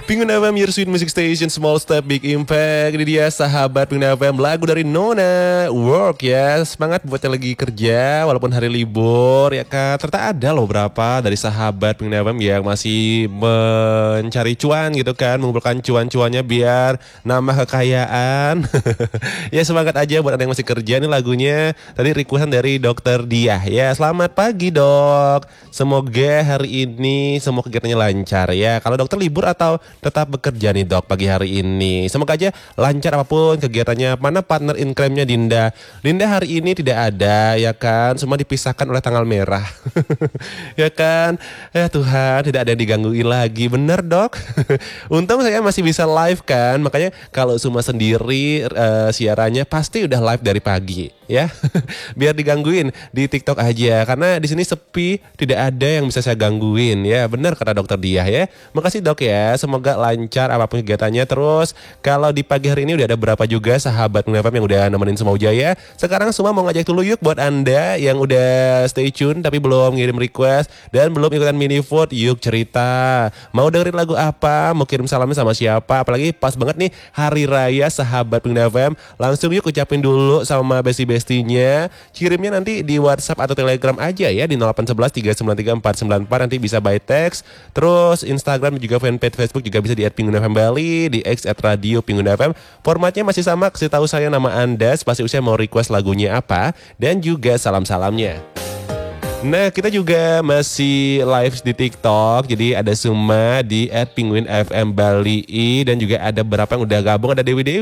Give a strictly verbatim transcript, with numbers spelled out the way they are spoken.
Penguin F M, your sweet music station, small step, big impact. Ini dia sahabat Penguin F M, lagu dari Nona, Work ya. Semangat buat yang lagi kerja, walaupun hari libur ya kan. Ternyata ada loh berapa dari sahabat Penguin F M yang masih mencari cuan gitu kan. Mengumpulkan cuan-cuannya biar nambah kekayaan. Ya semangat aja buat anda yang masih kerja. Ini lagunya tadi requestan dari Dokter Diah ya. Selamat pagi dok. Semoga hari ini semua kegiatannya lancar ya. Kalau dokter libur atau tetap bekerja nih dok pagi hari ini? Semoga aja lancar apapun kegiatannya. Mana partner in crime-nya Dinda? Dinda hari ini tidak ada ya kan. Semua dipisahkan oleh tanggal merah. Ya kan. Ya Tuhan, tidak ada yang digangguin lagi. Bener dok. Untung saya masih bisa live kan. Makanya kalau semua sendiri uh, siarannya pasti udah live dari pagi ya. Biar digangguin di TikTok aja karena di sini sepi, tidak ada yang bisa saya gangguin ya. Benar kata dokter Diah ya. Makasih dok ya. Semoga lancar apapun kegiatannya. Terus kalau di pagi hari ini udah ada berapa juga sahabat F M yang udah nemenin Semau Jaya. Sekarang semua mau ngajak dulu yuk buat anda yang udah stay tune tapi belum ngirim request dan belum ikutan mini vote, yuk cerita. Mau dengerin lagu apa? Mau kirim salamnya sama siapa? Apalagi pas banget nih hari raya sahabat F M. Langsung yuk ucapin dulu sama besti-bestinya. Kirimnya nanti di WhatsApp atau Telegram aja ya di nol delapan satu satu tiga sembilan tiga empat sembilan empat. Nanti bisa by text. Terus Instagram juga fanpage Facebook juga bisa di at Penguin F M Bali, di X at Radio Penguin F M. Formatnya masih sama, kasih tahu saya nama anda, spasi usia mau request lagunya apa, dan juga salam-salamnya. Nah kita juga masih live di TikTok. Jadi ada Suma di at Penguin F M Bali, dan juga ada beberapa yang udah gabung. Ada Dewi Dewi